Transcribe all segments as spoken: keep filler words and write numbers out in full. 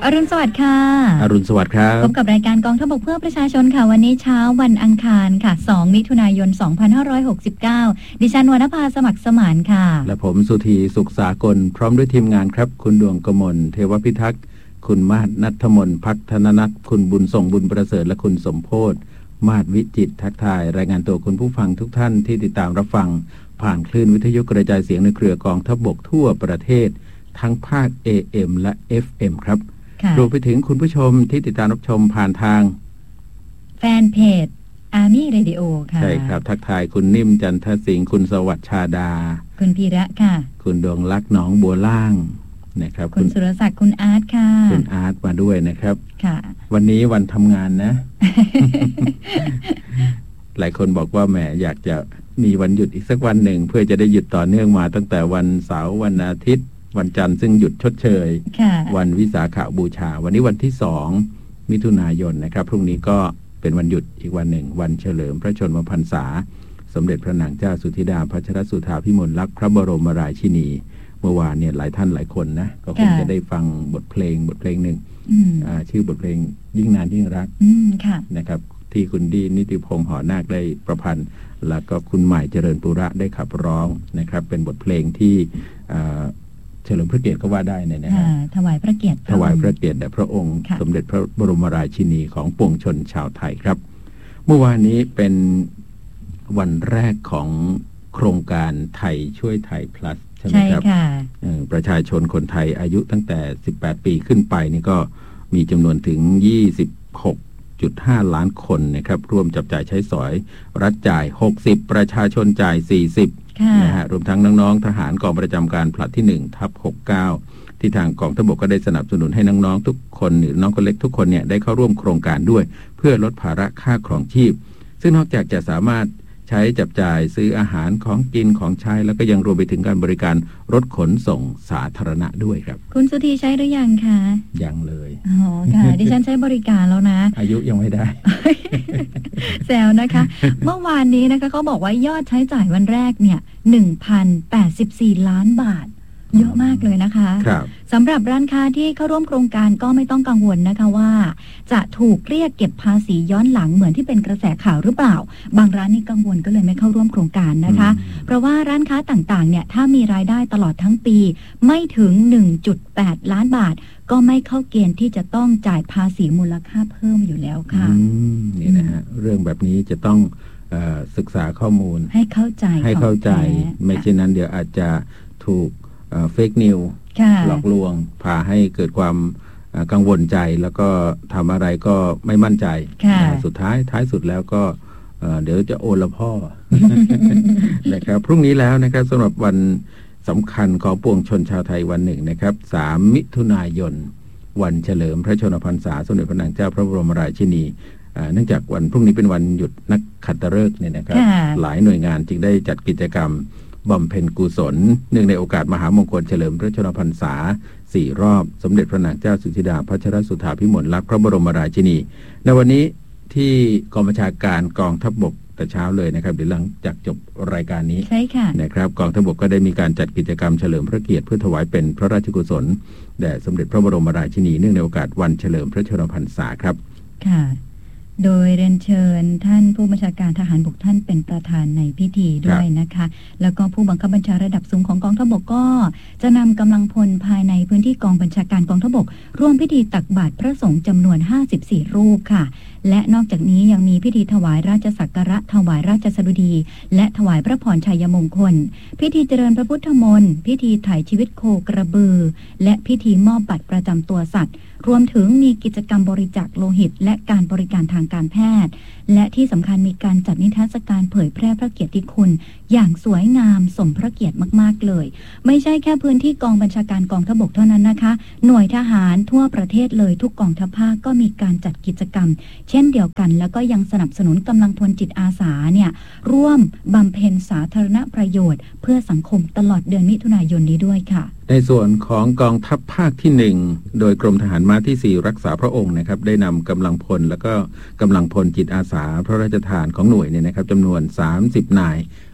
อรุณสวัสดิ์ค่ะอรุณสวัสดิ์ครับพบกับรายการกองทัพบกเพื่อประชาชนค่ะวันนี้เช้าวันอังคารค่ะสองมิถุนายนสองพันห้าร้อยหกสิบเก้าดิฉันวรรณภาสมัครสมานค่ะและผมสุธีสุขสากลพร้อมด้วยทีมงานครับคุณดวงกมลเทวพิทักษ์คุณมาศณัฐมนพักธนนัทคุณบุญส่งบุญประเสริฐและคุณสมโพธิ์มาศวิจิตรทักทายรายงานตัวคุณผู้ฟังทุกท่านที่ติดตามรับฟังผ่านคลื่นวิทยุกระจายเสียงในเครือกองทัพบกทั่วประเทศทั้งภาค เอ เอ็ม และ เอฟ เอ็ม ครับรวมไปถึงคุณผู้ชมที่ติดตามรับชมผ่านทางแฟนเพจ Army Radio ค่ะใช่ครับทักทายคุณนิ่มจันทสิงห์คุณสวัสดิ์ชาดาคุณพีระค่ะคุณดวงลักษณ์หนองบัวล่างนะครับคุณสุรศักดิ์คุณอาร์ตค่ะคุณอาร์ตมาด้วยนะครับค่ะวันนี้วันทำงานนะ หลายคนบอกว่าแหมอยากจะมีวันหยุดอีกสักวันหนึ่งเพื่อจะได้หยุดต่อเนื่องมาตั้งแต่วันเสาร์วันอาทิตย์วันจันทร์ซึ่งหยุดชดเชยวันวิสาขบูชาวันนี้วันที่สองมิถุนายนนะครับพรุ่งนี้ก็เป็นวันหยุดอีกวันหนึ่งวันเฉลิมพระชนมพรรษาสมเด็จพระนางเจ้าสุธิดาพัชรสุธาภิมลลักษณ์พระบรมราชินีเมื่อวานเนี่ยหลายท่านหลายคนนะก็คงจะได้ฟังบทเพลงบทเพลงหนึ่งชื่อบทเพลงยิ่งนานยิ่งรักนะครับที่คุณดีนิติพงษ์หอนาคได้ประพันธ์แล้วก็คุณใหม่เจริญปุระได้ขับร้องนะครับเป็นบทเพลงที่เฉลิมพระเกียรติก็ว่าได้เนี่ยนะฮะถวายพระเกียรติถวายพระเกียรติแด่พระองค์สมเด็จพระบรมราชินีของปวงชนชาวไทยครับเมื่อวานนี้เป็นวันแรกของโครงการไทยช่วยไทย plus ใช่ไหมครับประชาชนคนไทยอายุตั้งแต่สิบแปดปีขึ้นไปนี่ก็มีจำนวนถึง ยี่สิบหกจุดห้า ล้านคนนะครับร่วมจับจ่ายใช้สอยรัฐจ่ายหกสิบประชาชนจ่ายสี่สิบนะฮะรวมทั้งน้องๆทหารกองประจำการผลัดที่หนึ่งทับหกสิบเก้าที่ทางกองทัพบกก็ได้สนับสนุนให้น้องๆทุกคนหรือน้องคนเล็กทุกคนเนี่ยได้เข้าร่วมโครงการด้วยเพื่อลดภาระค่าครองชีพซึ่งนอกจากจะสามารถใช้จับจ่ายซื้ออาหารของกินของใช้แล้วก็ยังรวมไปถึงการบริการรถขนส่งสาธารณะด้วยครับคุณสุธีใช้หรือยังคะยังเลยอ๋อค่ะดิฉันใช้บริการแล้วนะอายุยังไม่ได้แซวนะคะ เมื่อวานนี้นะคะเขาบอกว่ายอดใช้จ่ายวันแรกเนี่ย หนึ่งพันแปดสิบสี่ ล้านบาทเยอะมากเลยนะคะสำหรับร้านค้าที่เข้าร่วมโครงการก็ไม่ต้องกังวลนะคะว่าจะถูกเรียกเก็บภาษีย้อนหลังเหมือนที่เป็นกระแสข่าวหรือเปล่าบางร้านนี่กังวลก็เลยไม่เข้าร่วมโครงการนะคะเพราะว่าร้านค้าต่างๆเนี่ยถ้ามีรายได้ตลอดทั้งปีไม่ถึง หนึ่งจุดแปด ล้านบาทก็ไม่เข้าเกณฑ์ที่จะต้องจ่ายภาษีมูลค่าเพิ่มอยู่แล้วค่ะนี่นะฮะเรื่องแบบนี้จะต้องศึกษาข้อมูลให้เข้าใจให้เข้าใจไม่เช่นนั้นเดี๋ยวอาจจะถูกเฟกนิวหลอกลวงพาให้เกิดความกังวลใจแล้วก็ทำอะไรก็ไม่มั่นใจสุดท้ายท้ายสุดแล้วก็เดี๋ยวจะโอละพ่อ นะครับพรุ่งนี้แล้วนะครับสำหรับวันสำคัญของปวงชนชาวไทยวันหนึ่งนะครับสามมิถุนายนวันเฉลิมพระชนมพรรษาสมเด็จพระนางเจ้าพระบรมราชินีเนื่องจากวันพรุ่งนี้เป็นวันหยุดนักขัตฤกษ์เนี่ยนะครับหลายหน่วยงานจึงได้จัดกิจกรรมบำเพ็ญกุศลเนื่องในโอกาสมหามงคลเฉลิมพระชนมพรรษาสี่รอบสมเด็จพระนางเจ้าสุธิดาพัชรสุธาภิมลลักษณ์พระบรมราชินีในวันนี้ที่กองบัญชาการกองทัพบกแต่เช้าเลยนะครับเดี๋ยวหลังจากจบรายการนี้ใช่ค่ะนะครับกองทัพบกก็ได้มีการจัดกิจกรรมเฉลิมพระเกียรติเพื่อถวายเป็นพระราชกุศลแด่สมเด็จพระบรมราชินีเนื่องในโอกาสวันเฉลิมพระชนมพรรษาครับค่ะโดยเรียนเชิญท่านผู้บัญชาการทหารบกท่านเป็นประธานในพิธีด้วยนะคะแล้วก็ผู้บังคับบัญชาระดับสูงของกองทัพบกก็จะนำกำลังพลภายในพื้นที่กองบัญชาการกองทัพบกร่วมพิธีตักบาตรพระสงฆ์จำนวนห้าสิบสี่รูปค่ะและนอกจากนี้ยังมีพิธีถวายราชสักการะถวายราชสดุดีและถวายพระพรชัยมงคลพิธีเจริญพระพุทธมนต์พิธีถ่ายชีวิตโคกระบือและพิธีมอบบัตรประจำตัวสัตว์รวมถึงมีกิจกรรมบริจาคโลหิตและการบริการทางการแพทย์และที่สำคัญมีการจัดนิทรรศการเผยแพร่พระเกียรติคุณอย่างสวยงามสมพระเกียรติมากๆเลยไม่ใช่แค่พื้นที่กองบัญชาการกองทัพบกเท่านั้นนะคะหน่วยทหารทั่วประเทศเลยทุกกองทัพภาคก็มีการจัดกิจกรรมเช่นเดียวกันแล้วก็ยังสนับสนุนกำลังพลจิตอาสาเนี่ยร่วมบำเพ็ญสาธารณประโยชน์เพื่อสังคมตลอดเดือนมิถุนายนนี้ด้วยค่ะในส่วนของกองทัพภาคที่หนึ่งโดยกรมทหารม้าที่สี่รักษาพระองค์นะครับได้นำกำลังพลแล้วก็กำลังพลจิตอาสาพระราชทานของหน่วยเนี่ยนะครับจำนวนสามสิบนาย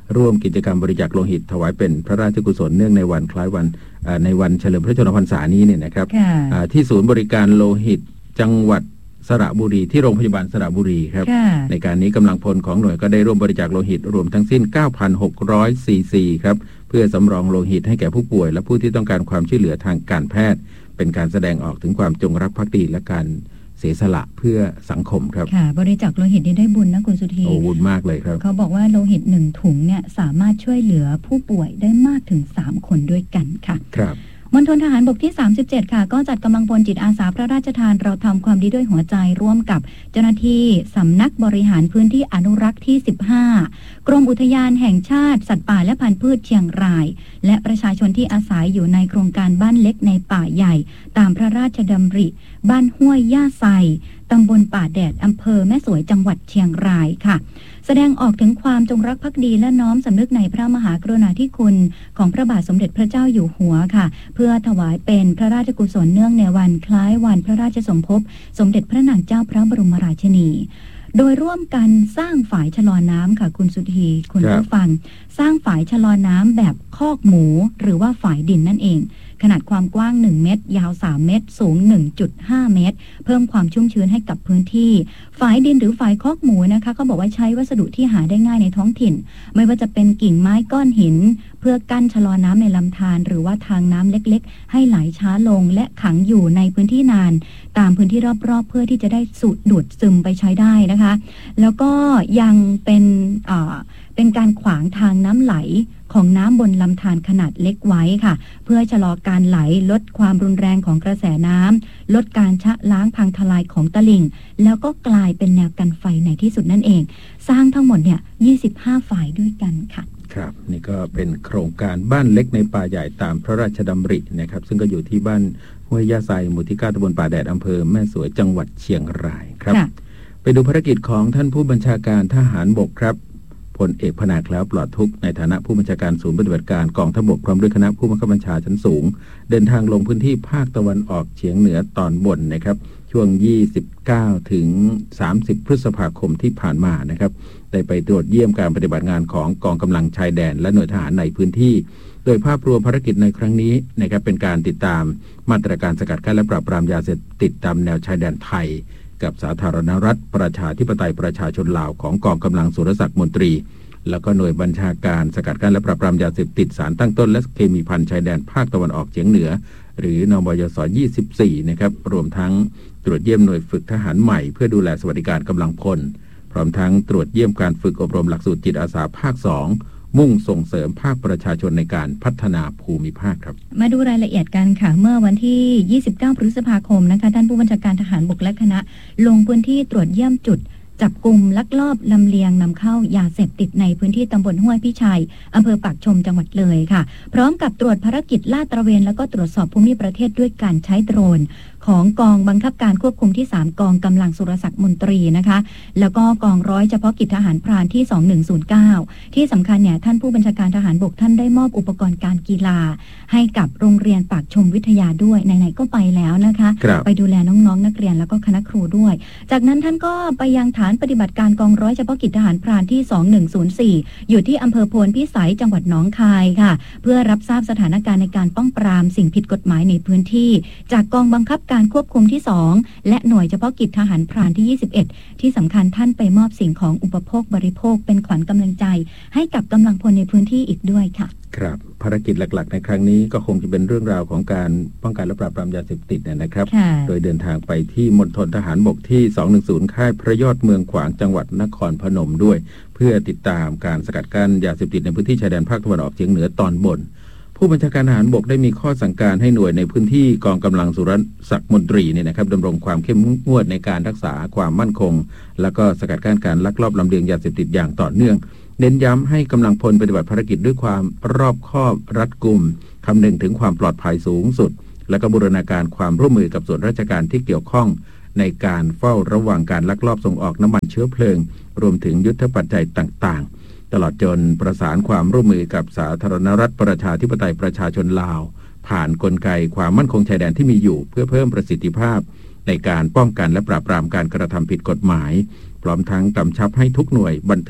ร่วมกิจกรรมบริจาคโลหิตถวายเป็นพระราชกุศลเนื่องในวันคล้ายวันในวันเฉลิมพระชนมพรรษานี้เนี่ยนะครับที่ศูนย์บริการโลหิตจังหวัดสระบุรีที่โรงพยาบาลสระบุรีครับในการนี้กำลังพลของหน่วยก็ได้ร่วมบริจาคโลหิตรวมทั้งสิ้น เก้าพันหกร้อย ซี ซี ครับเพื่อสำรองโลหิตให้แก่ผู้ป่วยและผู้ที่ต้องการความช่วยเหลือทางการแพทย์เป็นการแสดงออกถึงความจงรักภักดีและการเสียสละเพื่อสังคมครับค่ะบริจาคโลหิตนี่ได้บุญนะคุณสุธีโอ้บุญมากเลยครับเขาบอกว่าโลหิตหนึ่งถุงเนี่ยสามารถช่วยเหลือผู้ป่วยได้มากถึงสามคนด้วยกันค่ะครับมณฑลทหารบกที่สามสิบเจ็ดค่ะก็จัดกำลังพลจิตอาสาพระราชทานเราทำความดีด้วยหัวใจร่วมกับเจ้าหน้าที่สำนักบริหารพื้นที่อนุรักษ์ที่สิบห้ากรมอุทยานแห่งชาติสัตว์ป่าและพันธุ์พืชเชียงรายและประชาชนที่อาศัยอยู่ในโครงการบ้านเล็กในป่าใหญ่ตามพระราชดำริบ้านห้วยย่าไซตำบลป่าแดดอำเภอแม่สวยจังหวัดเชียงรายค่ะแสดงออกถึงความจงรักภักดีและน้อมสำนึกในพระมหากรุณาธิคุณของพระบาทสมเด็จพระเจ้าอยู่หัวค่ะเพื่อถวายเป็นพระราชกุศลเนื่องในวันคล้ายวันพระราชสมภพสมเด็จพระนางเจ้าพระบรมราชินีโดยร่วมกันสร้างฝายชะลอน้ำค่ะคุณสุธีคุณผู้ฟังสร้างฝายชะลอน้ำแบบคอกหมูหรือว่าฝายดินนั่นเองขนาดความกว้างหนึ่งเมตรยาวสามเมตรสูง หนึ่งจุดห้า เมตรเพิ่มความชุ่มชื้นให้กับพื้นที่ฝายดินหรือฝายคอกหมูนะคะเขาบอกว่าใช้วัสดุที่หาได้ง่ายในท้องถิ่นไม่ว่าจะเป็นกิ่งไม้ก้อนหินเพื่อกั้นชะลอน้ำในลำธารหรือว่าทางน้ำเล็กๆให้ไหลช้าลงและขังอยู่ในพื้นที่นานตามพื้นที่รอบๆเพื่อที่จะได้สูดดูดซึมไปใช้ได้นะคะแล้วก็ยังเป็นอ่าเป็นการขวางทางน้ำไหลของน้ำบนลำธารขนาดเล็กไว้ค่ะเพื่อชะลอการไหลลดความรุนแรงของกระแสน้ำลดการชะล้างพังทลายของตลิ่งแล้วก็กลายเป็นแนวกันไฟในที่สุดนั่นเองสร้างทั้งหมดเนี่ยยี่สิบห้าฝ่ายด้วยกันค่ะครับนี่ก็เป็นโครงการบ้านเล็กในป่าใหญ่ตามพระราชดำรินะครับซึ่งก็อยู่ที่บ้านห้วยย่าไซหมู่ที่เก้าตำบลป่าแดดอำเภอแม่สวยจังหวัดเชียงรายครับไปดูภารกิจของท่านผู้บัญชาการทหารบกครับพลเอกพนาแคล้วปลอดทุกข์ในฐานะผู้บัญชาการศูนย์ปฏิบัติการกองทัพบกพร้อมด้วยคณะผู้บังคับบัญชาชั้นสูงเดินทางลงพื้นที่ภาคตะวันออกเฉียงเหนือตอนบนนะครับช่วงยี่สิบเก้าถึงสามสิบพฤษภาคมที่ผ่านมานะครับได้ไปตรวจเยี่ยมการปฏิบัติงานของกองกำลังชายแดนและหน่วยทหารในพื้นที่โดยภาพรวมภารกิจในครั้งนี้นะครับเป็นการติดตามมาตรการสกัดกั้นและปราบปรามยาเสพติดตามแนวชายแดนไทยกับสาธารณรัฐประชาธิปไตยประชาชนลาวของกองกำลังสุรศักดิ์มนตรีแล้วก็หน่วยบัญชาการสกัดกั้นและปราบปรามยาเสพติดสารตั้งต้นและเคมีภัณฑ์ชายแดนภาคตะวันออกเฉียงเหนือหรือนบยศยี่สิบสี่นะครับรวมทั้งตรวจเยี่ยมหน่วยฝึกทหารใหม่เพื่อดูแลสวัสดิการกำลังพลพร้อมทั้งตรวจเยี่ยมการฝึกอบรมหลักสูตรจิตอาสาภาคสองมุ่งส่งเสริมภาคประชาชนในการพัฒนาภูมิภาคครับมาดูรายละเอียดกันค่ะเมื่อวันที่ยี่สิบเก้าพฤษภาคมนะคะท่านผู้บัญชาการทหารบกและคณะลงพื้นที่ตรวจเยี่ยมจุดจับกลุ่มลักลอบลำเลียงนำเข้ายาเสพติดในพื้นที่ตำบลห้วยพิชัยอำเภอปากชมจังหวัดเลยค่ะพร้อมกับตรวจภารกิจลาดตระเวนแล้วก็ตรวจสอบภูมิประเทศด้วยการใช้โดรนของกองบังคับการควบคุมที่สามกองกำลังสุรศักดิ์มนตรีนะคะแล้วก็กองร้อยเฉพาะกิจทหารพรานที่สองหนึ่งศูนย์เก้าที่สำคัญเนี่ยท่านผู้บัญชาการทหารบกท่านได้มอบอุปกรณ์การกีฬาให้กับโรงเรียนปากชมวิทยาด้วยไหนๆก็ไปแล้วนะคะไปดูแลน้องๆ น, นักเรียนแล้วก็คณะครูด้วยจากนั้นท่านก็ไปยังฐานปฏิบัติการกองร้อยเฉพาะกิจทหารพรานที่สองหนึ่งศูนย์สี่อยู่ที่อำเภอโพนพิสัยจังหวัดหนองคายค่ะเพื่อรับทราบสถานการณ์ในการป้องปรามสิ่งผิดกฎหมายในพื้นที่จากกองบังคับการควบคุมที่สองและหน่วยเฉพาะกิจทหารพรานที่ยี่สิบเอ็ดที่สำคัญท่านไปมอบสิ่งของอุปโภคบริโภคเป็นขวัญกำลังใจให้กับกำลังพลในพื้นที่อีกด้วยค่ะครับภารกิจหลักๆในครั้งนี้ก็คงจะเป็นเรื่องราวของการป้องกันและปราบปรามยาเสพติดนะครับโดยเดินทางไปที่มณฑลทหารบกที่สองหนึ่งศูนย์ค่ายพระยอดเมืองขวางจังหวัดนครพนมด้วยเพื่อติดตามการสกัดกั้นยาเสพติดในพื้นที่ชายแดนภาคตะวันออกเฉียงเหนือตอนบนผู้บัญชาการทหารบกได้มีข้อสั่งการให้หน่วยในพื้นที่กองกำลังสุรศักดิ์มนตรีเนี่ยนะครับดำรงความเข้มงวดในการรักษาความมั่นคงแล้วก็สกัดกั้นการลักลอบลำเลียงยาเสพติดอย่างต่อเนื่องเน้นย้ำให้กำลังพลปฏิบัติภารกิจด้วยความรอบคอบรัดกุมคำนึงถึงความปลอดภัยสูงสุดและก็บูรณาการความร่วมมือกับส่วนราชการที่เกี่ยวข้องในการเฝ้าระวังการลักลอบส่งออกน้ำมันเชื้อเพลิงรวมถึงยุทธปัจจัยต่างๆตลอดจนประสานความร่วมมือกับสาธารณรัฐประชาธิปไตยประชาชนลาวผ่านกลไกความมั่นคงชายแดนที่มีอยู่เพื่อเพิ่มประสิทธิภาพในการป้องกันและปราบปรามการกระทำผิดกฎหมายพร้อมทั้งกำชับให้ทุกหน่วยบันทึก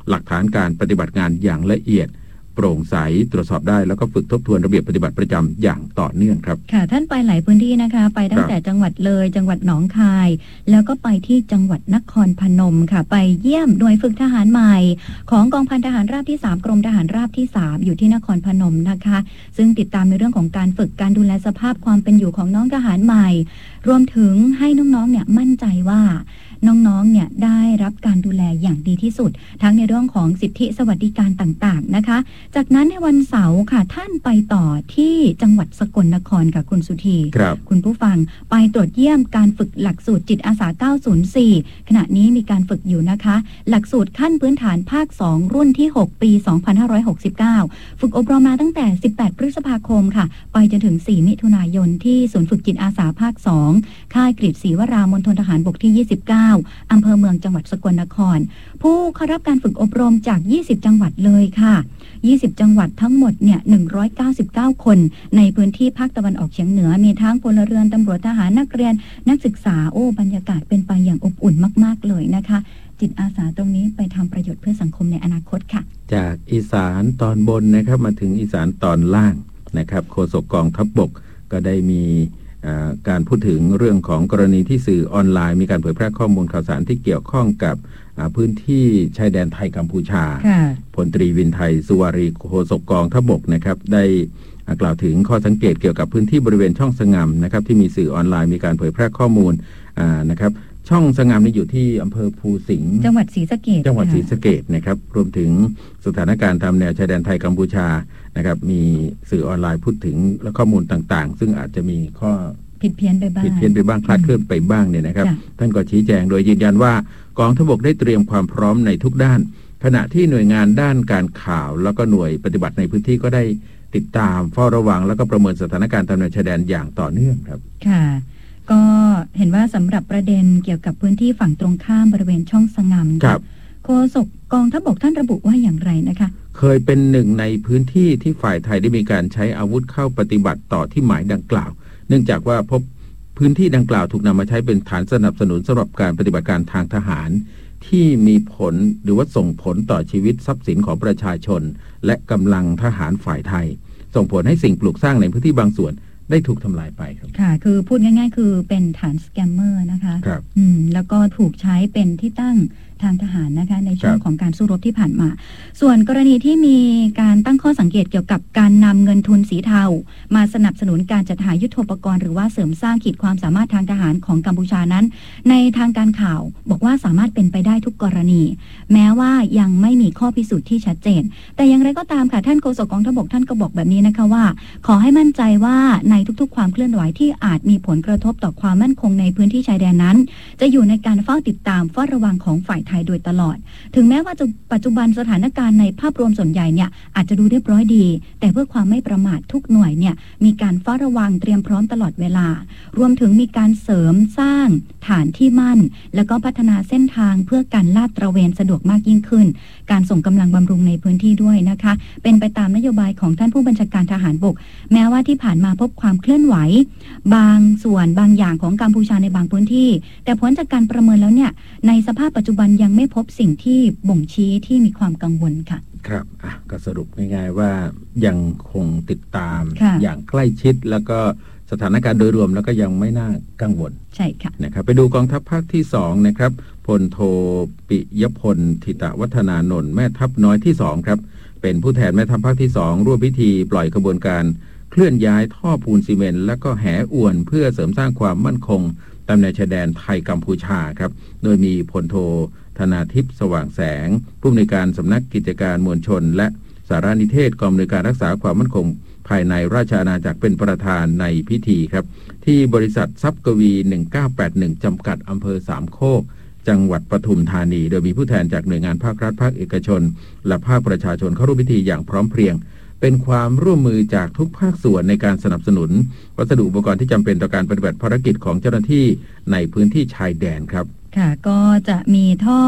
หลักฐานการปฏิบัติงานอย่างละเอียดโปร่งใสตรวจสอบได้แล้วก็ฝึกทบทวนระเบียบปฏิบัติประจำอย่างต่อเนื่องครับค่ะท่านไปหลายพื้นที่นะคะไปตั้งแต่จังหวัดเลยจังหวัดหนองคายแล้วก็ไปที่จังหวัดนครพนมค่ะไปเยี่ยมหน่วยฝึกทหารใหม่ของกองพันทหารราบที่สามกรมทหารราบที่สามอยู่ที่นครพนมนะคะซึ่งติดตามในเรื่องของการฝึกการดูแลสภาพความเป็นอยู่ของน้องทหารใหม่รวมถึงให้น้องๆเนี่ยมั่นใจว่าน้องๆเนี่ยได้รับการดูแลอย่างดีที่สุดทั้งในเรื่องของสิทธิสวัสดิการต่างๆนะคะจากนั้นในวันเสาร์ค่ะท่านไปต่อที่จังหวัดสกลนครค่ะคุณสุธีครับคุณผู้ฟังไปตรวจเยี่ยมการฝึกหลักสูตรจิตอาสาเก้าศูนย์สี่ขณะนี้มีการฝึกอยู่นะคะหลักสูตรขั้นพื้นฐานภาคสองรุ่นที่หกปีสองพันห้าร้อยหกสิบเก้าฝึกอบรมมาตั้งแต่สิบแปดพฤษภาคมค่ะไปจนถึงสี่มิถุนายนที่ศูนย์ฝึกจิตอาสาภาคสองค่ายกฤษศรีวรามณฑลทหารบกที่ยี่สิบเก้าอำเภอเมืองจังหวัดสกลนครผู้เข้ารับการฝึกอบรมจากยี่สิบจังหวัดเลยค่ะยี่สิบจังหวัดทั้งหมดเนี่ยหนึ่งร้อยเก้าสิบเก้าคนในพื้นที่ภาคตะวันออกเฉียงเหนือมีทั้งพลเรือนตำรวจทหารนักเรียนนักศึกษาโอ้บรรยากาศเป็นไปอย่างอบอุ่นมากๆเลยนะคะจิตอาสาตรงนี้ไปทำประโยชน์เพื่อสังคมในอนาคตค่ะจากอีสานตอนบนนะครับมาถึงอีสานตอนล่างนะครับโฆษกกองทัพบกก็ได้มีการพูดถึงเรื่องของกรณีที่สื่อออนไลน์มีการเผยแพร่ข้อมูลข่าวสารที่เกี่ยวข้องกับพื้นที่ชายแดนไทยกัมพูชาพลตรีวินไทยสุวารีโฆษกกองทัพบกนะครับได้กล่าวถึงข้อสังเกตเกี่ยวกับพื้นที่บริเวณช่องสงามนะครับที่มีสื่อออนไลน์มีการเผยแพร่ข้อมูลนะครับช่องสงามนี้อยู่ที่อำเภอภูสิงห์จังหวัดศรีสะเกษจังหวัดศรีสะเกษนะครับรวมถึงสถานการณ์ตามแนวชายแดนไทยกัมพูชานะครับมีสื่อออนไลน์พูดถึงและข้อมูลต่างๆซึ่งอาจจะมีข้อผิดเพี้ยนไปบ้างผิดเพี้ยนไปบ้างคลาดเคลื่อนไปบ้างเนี่ยนะครับท่านก็ชี้แจงโดยยืนยันว่ากองทัพบกได้เตรียมความพร้อมในทุกด้านขณะที่หน่วยงานด้านการข่าวแล้วก็หน่วยปฏิบัติในพื้นที่ก็ได้ติดตามเฝ้าระวังแล้วก็ประเมินสถานการณ์ตามแนวชายแดนอย่างต่อเนื่องครับค่ะก็เห็นว่าสำหรับประเด็นเกี่ยวกับพื้นที่ฝั่งตรงข้ามบริเวณช่องสงามโฆษกกองทัพบกท่านระบุว่าอย่างไรนะคะเคยเป็นหนึ่งในพื้นที่ที่ฝ่ายไทยได้มีการใช้อาวุธเข้าปฏิบัติต่อที่หมายดังกล่าวเนื่องจากว่าพบพื้นที่ดังกล่าวถูกนำมาใช้เป็นฐานสนับสนุนสำหรับการปฏิบัติการทางทหารที่มีผลหรือว่าส่งผลต่อชีวิตทรัพย์สินของประชาชนและกำลังทหารฝ่ายไทยส่งผลให้สิ่งปลูกสร้างในพื้นที่บางส่วนได้ถูกทำลายไปครับค่ะคือพูดง่ายๆคือเป็นฐานสแกมเมอร์นะคะครับอืมแล้วก็ถูกใช้เป็นที่ตั้งทางทหารนะคะในช่วงของการสู้รบที่ผ่านมาส่วนกรณีที่มีการตั้งข้อสังเกตเกี่ยวกับการนำเงินทุนสีเทามาสนับสนุนการจัดหายุทโธปกรณ์หรือว่าเสริมสร้างขีดความสามารถทางทหารของกัมพูชานั้นในทางการข่าวบอกว่าสามารถเป็นไปได้ทุกกรณีแม้ว่ายังไม่มีข้อพิสูจน์ที่ชัดเจนแต่อย่างไรก็ตามค่ะท่านโฆษกกองทัพบกท่านก็บอกแบบนี้นะคะว่าขอให้มั่นใจว่าในทุกๆความเคลื่อนไหวที่อาจมีผลกระทบต่อความมั่นคงในพื้นที่ชายแดนนั้นจะอยู่ในการเฝ้าติดตามเฝ้าระวังของฝ่ายไทยโดยตลอดถึงแม้ว่าปัจจุบันสถานการณ์ในภาพรวมส่วนใหญ่เนี่ยอาจจะดูเรียบร้อยดีแต่เพื่อความไม่ประมาททุกหน่วยเนี่ยมีการเฝ้าระวังเตรียมพร้อมตลอดเวลารวมถึงมีการเสริมสร้างฐานที่มั่นแล้วก็พัฒนาเส้นทางเพื่อการลาดตระเวนสะดวกมากยิ่งขึ้นการส่งกำลังบำรุงในพื้นที่ด้วยนะคะเป็นไปตามนโยบายของท่านผู้บัญชาการทหารบกแม้ว่าที่ผ่านมาพบความเคลื่อนไหวบางส่วนบางอย่างของกัมพูชาในบางพื้นที่แต่ผลจากการประเมินแล้วเนี่ยในสภาพปัจจุบันยังไม่พบสิ่งที่บ่งชี้ที่มีความกังวลค่ะครับอ่ะก็สรุปง่ายๆว่ายังคงติดตามอย่างใกล้ชิดแล้วก็สถานการณ์โดยรวมแล้วก็ยังไม่น่ากังวลใช่ค่ะนะครับไปดูกองทัพภาคที่สองนะครับพลโทปิยพลธิตวัฒนานนท์แม่ทัพน้อยที่สองครับเป็นผู้แทนแม่ทัพภาคที่สองร่วมพิธีปล่อยขบวนการเคลื่อนย้ายท่อปูนซีเมนต์และก็แหอวนเพื่อเสริมสร้างความมั่นคงตามแนวชายแดนไทยกัมพูชาครับโดยมีพลโทธนาทิพย์สว่างแสงผู้อำนวยการสำนักกิจการมวลชนและสารนิเทศกองอำนวยการรักษาความมั่นคงภายในราชอาณาจักรเป็นประธานในพิธีครับที่บริษัททรัพย์กวีหนึ่งเก้าแปดหนึ่งจำกัดอำเภอสามโคกจังหวัดปทุมธานีโดยมีผู้แทนจากหน่วยงานภาครัฐภาคเอกชนและภาคประชาชนเข้าร่วมพิธีอย่างพร้อมเพรียงเป็นความร่วมมือจากทุกภาคส่วนในการสนับสนุนวัสดุอุปกรณ์ที่จำเป็นต่อการปฏิบัติภารกิจของเจ้าหน้าที่ในพื้นที่ชายแดนครับค่ะก็จะมีท่อ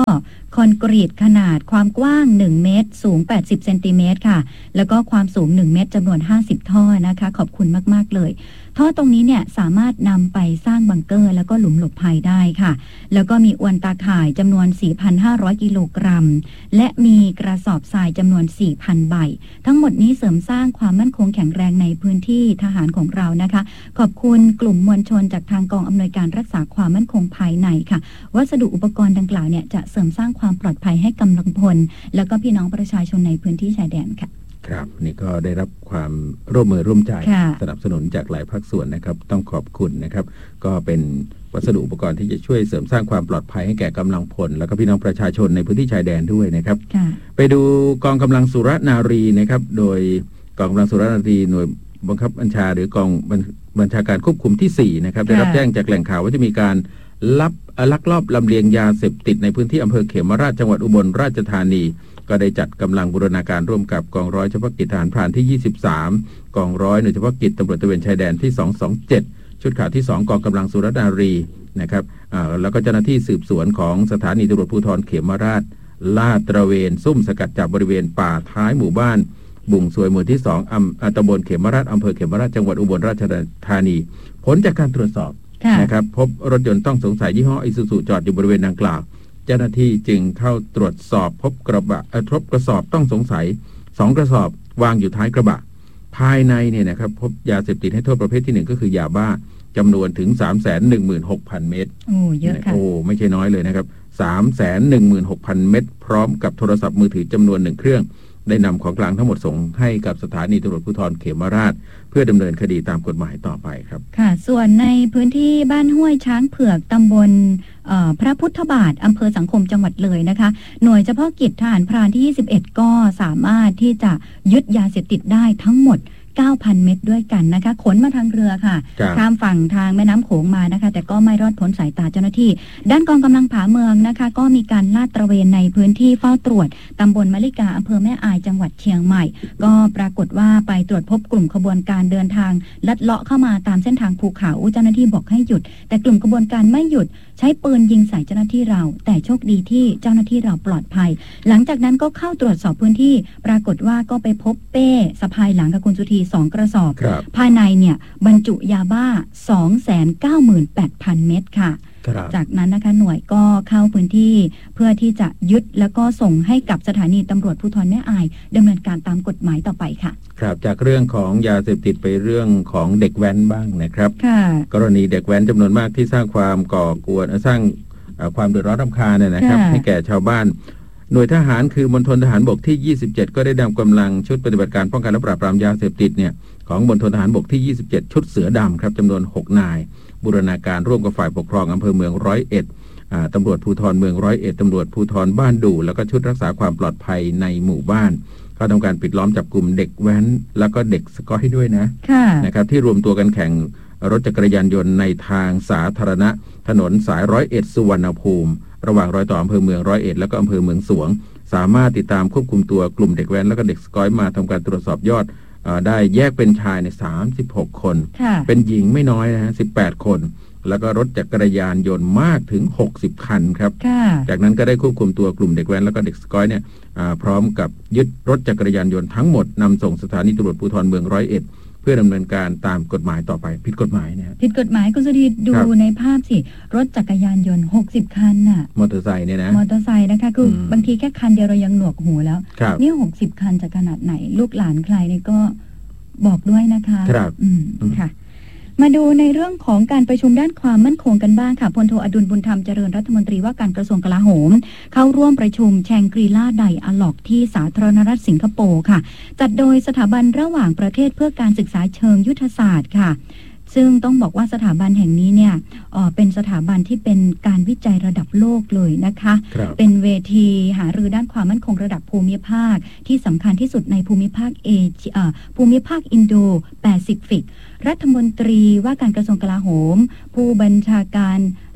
คอนกรีตขนาดความกว้างหนึ่งเมตรสูงแปดสิบเซนติเมตรค่ะแล้วก็ความสูงหนึ่งเมตรจำนวนห้าสิบท่อนะคะขอบคุณมากๆเลยท่อตรงนี้เนี่ยสามารถนำไปสร้างบังเกอร์แล้วก็หลุมหลบภัยได้ค่ะแล้วก็มีอวนตาข่ายจำนวน สี่พันห้าร้อย กิโลกรัมและมีกระสอบทรายจำนวน สี่พัน ใบทั้งหมดนี้เสริมสร้างความมั่นคงแข็งแรงในพื้นที่ทหารของเรานะคะขอบคุณกลุ่มมวลชนจากทางกองอำนวยการรักษาความมั่นคงภายในค่ะวัสดุอุปกรณ์ดังกล่าวเนี่ยจะเสริมสร้างความปลอดภัยให้กำลังพลแล้วก็พี่น้องประชาชนในพื้นที่ชายแดนค่ะครับนี่ก็ได้รับความร่วมมือร่วมใจสนับสนุนจากหลายภาคส่วนนะครับต้องขอบคุณนะครับก็เป็นวัสดุอุปกรณ์ที่จะช่วยเสริมสร้างความปลอดภัยให้แก่กำลังพลแล้วก็พี่น้องประชาชนในพื้นที่ชายแดนด้วยนะครับไปดูกองกำลังสุรนารีนะครับโดยกองกำลังสุรนารีหน่วยบังคับบัญชาหรือกองบัญชาการควบคุมที่สี่นะครับได้รับแจ้งจากแหล่งข่าวว่าจะมีการลับลักลอบลำเลียงยาเสพติดในพื้นที่อำเภอเขมราชจังหวัดอุบลราชธานีก็ได้จัดกำลังบูรณาการร่วมกับกองร้อยเฉพาะกิจทหารพรานที่ยี่สิบสามกองร้อยหน่วยเฉพาะกิจตำรวจตระเวนชายแดนที่สองสองเจ็ดชุดข่าวที่สองกองกำลังสุรนารีนะครับแล้วก็เจ้าหน้าที่สืบสวนของสถานีตำรวจภูธรเขมราชลาดตระเวนซุ่มสกัดจับบริเวณป่าท้ายหมู่บ้านบุ่งสวยหมู่ที่สองตำบลเขมราชอำเภอเขมราชจังหวัดอุบลราชธานีผลจากการตรวจสอบนะครับพบรถยนต์ต้องสงสัยยี่ห้ออิซูซุจอดอยู่บริเวณดังกล่าวเจ้าหน้าที่จึงเข้าตรวจสอบพบกระบะพบกระสอบต้องสงสัยสองกระสอบวางอยู่ท้ายกระบะภายในเนี่ยนะครับพบยาเสพติดให้โทษประเภทที่หนึ่งก็คือยาบ้าจำนวนถึง สามแสนหนึ่งหมื่นหกพัน เม็ดโอ้เยอะค่ะโอ้ไม่ใช่น้อยเลยนะครับ สามแสนหนึ่งหมื่นหกพัน เม็ดพร้อมกับโทรศัพท์มือถือจำนวนหนึ่งเครื่องได้นำของกลางทั้งหมดส่งให้กับสถานีตำรวจภูธรเขมราชเพื่อดำเนินคดีตามกฎหมายต่อไปครับค่ะส่วนในพื้นที่บ้านห้วยช้างเผือกตำบลพระพุทธบาทอำเภอสังคมจังหวัดเลยนะคะหน่วยเฉพาะกิจทหารพรานที่ยี่สิบเอ็ดก็สามารถที่จะยึดยาเสพติดได้ทั้งหมด เก้าพัน เม็ดด้วยกันนะคะขนมาทางเรือค่ะข้ามฝั่งทางแม่น้ำโขงมานะคะแต่ก็ไม่รอดพ้นสายตาเจ้าหน้าที่ด้านกองกำลังผาเมืองนะคะก็มีการลาดตระเวนในพื้นที่เฝ้าตรวจตำบลมะลิกาอำเภอแม่อายจังหวัดเชียงใหม่ก็ปรากฏว่าไปตรวจพบกลุ่มขบวนการเดินทางลัดเลาะเข้ามาตามเส้นทางภูเขาเจ้าหน้าที่บอกให้หยุดแต่กลุ่มขบวนการไม่หยุดใช้ปืนยิงใส่เจ้าหน้าที่เราแต่โชคดีที่เจ้าหน้าที่เราปลอดภัยหลังจากนั้นก็เข้าตรวจสอบพื้นที่ปรากฏว่าก็ไปพบเป้สะพายหลังกับคุณสุธีสองกระสอบภายในเนี่ยบรรจุยาบ้า สองแสนเก้าหมื่นแปดพัน เม็ดค่ะจากนั้นนะคะหน่วยก็เข้าพื้นที่เพื่อที่จะยึดแล้วก็ส่งให้กับสถานีตำรวจภูธรแม่อายดำเนินการตามกฎหมายต่อไปค่ะครับจากเรื่องของยาเสพติดไปเรื่องของเด็กแว้นบ้างนะครับกรณีเด็กแว้นจำนวนมากที่สร้างความก่อกวนสร้างความเดือดร้อนรำคาญเนี่ยนะครับให้แก่ชาวบ้านหน่วยทหารคือมณฑลทหารบกที่ยี่สิบเจ็ดก็ได้นำกำลังชุดปฏิบัติการป้องกันและปราบปรามยาเสพติดเนี่ยของมณฑลทหารบกที่ยี่สิบเจ็ดชุดเสือดำครับจำนวนหกนายบูรณาการร่วมกับฝ่ายปกครองอำเภอเมืองร้อยเอ็ดตำรวจภูธรเมืองร้อยเอ็ดตำรวจภูธรบ้านดูแล้วก็ชุดรักษาความปลอดภัยในหมู่บ้านเขาทำการปิดล้อมจับกลุ่มเด็กแว้นแล้วก็เด็กสกอยด้วยนะนะครับที่รวมตัวกันแข่งรถจักรยานยนต์ในทางสาธารณะถนนสายร้อยเอ็ดสุวรรณภูมิระหว่างรอยต่ออำเภอเมืองร้อยเอ็ดแล้วก็อำเภอเมืองสวงสามารถติดตามควบคุมตัวกลุ่มเด็กแว้นแล้วก็เด็กสกอยมาทำการตรวจสอบยอดได้แยกเป็นชายในสามสิบหกคนเป็นหญิงไม่น้อยนะฮะสิบแปดคนแล้วก็รถจักรยานยนต์มากถึงหกสิบคันครับจากนั้นก็ได้ควบคุมตัวกลุ่มเด็กแว้นแล้วก็เด็กสกอยเนี่ยพร้อมกับยึดรถจักรยานยนต์ทั้งหมดนำส่งสถานีตำรวจภูธรเมืองร้อยเอ็ดเพื่อดำเนินการตามกฎหมายต่อไปผิดกฎหมายเนี่ยผิดกฎหมายคุณสุธีดูในภาพสิรถจักรยานยนต์หกสิบคันน่ะมอเตอร์ไซค์เนี่ยนะมอเตอร์ไซค์นะคะคือบางทีแค่คันเดียวเรายังหนวกหูแล้วนี่หกสิบคันจะขนาดไหนลูกหลานใครนี่ก็บอกด้วยนะคะครับอืมค่ะมาดูในเรื่องของการประชุมด้านความมั่นคงกันบ้างค่ะพลโทอดุลบุญธรรมเจริญรัฐมนตรีว่าการกระทรวงกลาโหมเข้าร่วมประชุมแชงกรีลาไดอะล็อกที่สาธารณรัฐสิงคโปร์ค่ะจัดโดยสถาบันระหว่างประเทศเพื่อการศึกษาเชิงยุทธศาสตร์ค่ะซึ่งต้องบอกว่าสถาบันแห่งนี้เนี่ยเอ่อเป็นสถาบันที่เป็นการวิจัยระดับโลกเลยนะคะเป็นเวทีหารือด้านความมั่นคงระดับภูมิภาคที่สำคัญที่สุดในภูมิภาคเอเชียภูมิภาคอินโดแปซิฟิกรัฐมนตรีว่าการกระทรวงกลาโหมผู้บัญชาการ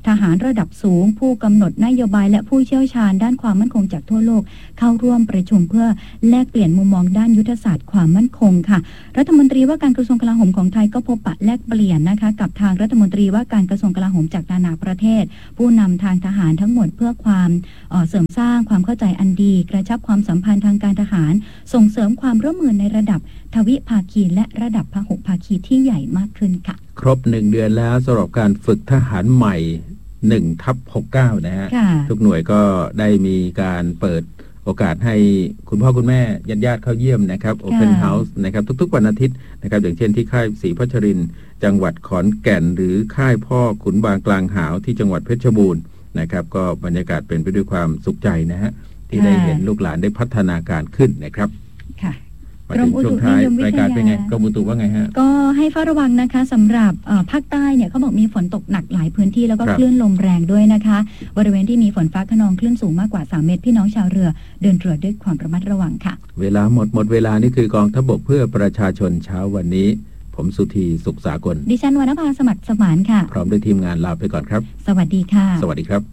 ทหารระดับสูงผู้กำหนดนโยบายและผู้เชี่ยวชาญด้านความมั่นคงจากทั่วโลกเข้าร่วมประชุมเพื่อแลกเปลี่ยนมุมมองด้านยุทธศาสตร์ความมั่นคงค่ะรัฐมนตรีว่าการกระทรวงกลาโหมของไทยก็พบปะแลกเปลี่ยนนะคะกับทางรัฐมนตรีว่าการกระทรวงกลาโหมจากนานาประเทศผู้นำทางทหารทั้งหมดเพื่อความเสริมสร้างความเข้าใจอันดีกระชับความสัมพันธ์ทางการทหารส่งเสริมความร่วมมือในระดับทวิภาคีและระดับพหุภาคีที่ใหญ่มากขึ้นค่ะครบหนึ่งเดือนแล้วสำหรับการฝึกทหารใหม่หนึ่งทับหกสิบเก้านะฮะทุกหน่วยก็ได้มีการเปิดโอกาสให้คุณพ่อคุณแม่ญาติญาติเข้าเยี่ยมนะครับ Open House นะครับทุกๆวันอาทิตย์นะครับอย่างเช่นที่ค่ายศรีพัชรินทร์จังหวัดขอนแก่นหรือค่ายพ่อขุนบางกลางหาวที่จังหวัดเพชรบูรณ์นะครับก็บรรยากาศเป็นไปด้วยความสุขใจนะฮะที่ได้เห็นลูกหลานได้พัฒนาการขึ้นนะครับค่ะกรมอุตุนิยมวิทยาเป็นไงกรมอุตุว่าไงฮะก็ให้เฝ้าระวังนะคะสำหรับภาคใต้เนี่ยเขาบอกมีฝนตกหนักหลายพื้นที่แล้วก็คลื่นลมแรงด้วยนะคะบริเวณที่มีฝนฟ้าคะนองคลื่นสูงมากกว่าสามเมตรพี่น้องชาวเรือเดินเรือด้วยความระมัดระวังค่ะเวลาหมดหมดเวลานี่คือกองทัพบกเพื่อประชาชนเช้าวันนี้ผมสุธีสุขสากลดิฉันวรรณภาสมัครสมานค่ะพร้อมด้วยทีมงานลาไปก่อนครับสวัสดีค่ะสวัสดีครับ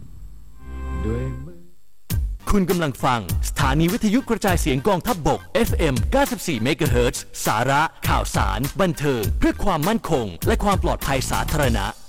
คุณกำลังฟังสถานีวิทยุกระจายเสียงกองทัพบก เอฟ เอ็ม เก้าสิบสี่ เมกะเฮิรตซ์ สาระข่าวสารบันเทิงเพื่อความมั่นคงและความปลอดภัยสาธารณะ